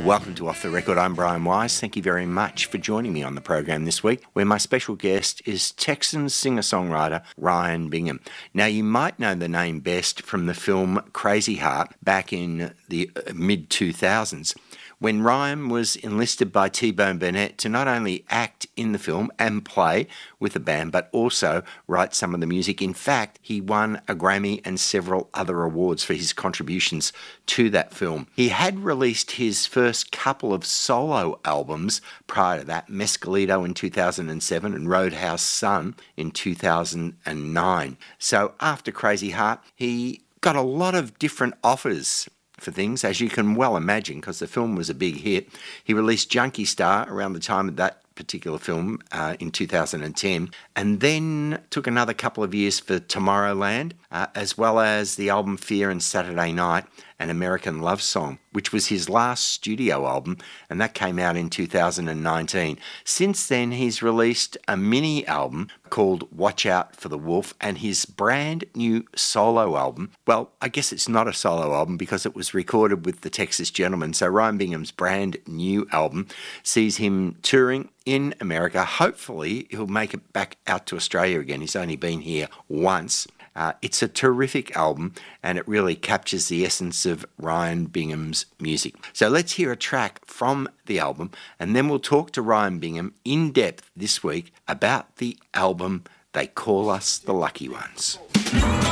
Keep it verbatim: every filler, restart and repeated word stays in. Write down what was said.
Welcome to Off the Record. I'm Brian Wise. Thank you very much for joining me on the program this week, where my special guest is Texan singer-songwriter Ryan Bingham. Now, you might know the name best from the film Crazy Heart back in the mid two thousands, when Ryan was enlisted by T-Bone Burnett to not only act in the film and play with the band, but also write some of the music. In fact, he won a Grammy and several other awards for his contributions to that film. He had released his first couple of solo albums prior to that, Mescalito in two thousand seven and Roadhouse Sun in two thousand nine. So after Crazy Heart, he got a lot of different offers for things, as you can well imagine, because the film was a big hit. He released Junkie Star around the time of that particular film uh, in two thousand ten, and then took another couple of years for Tomorrowland, uh, as well as the album Fear and Saturday Night, an American Love Song, which was his last studio album, and that came out in two thousand nineteen. Since then, he's released a mini album called Watch Out for the Wolf, and his brand new solo album, well, I guess it's not a solo album because it was recorded with the Texas Gentlemen, so Ryan Bingham's brand new album sees him touring in America. Hopefully, he'll make it back out to Australia again. He's only been here once. Uh, it's a terrific album, and it really captures the essence of Ryan Bingham's music. So let's hear a track from the album, and then we'll talk to Ryan Bingham in depth this week about the album They Call Us the Lucky Ones.